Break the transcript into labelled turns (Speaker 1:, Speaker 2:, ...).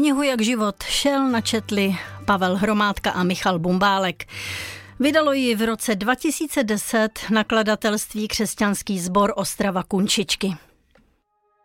Speaker 1: Knihu Jak život šel načetli Pavel Hromádka a Michal Bumbálek. Vydalo ji v roce 2010 nakladatelství Křesťanský sbor Ostrava Kunčičky.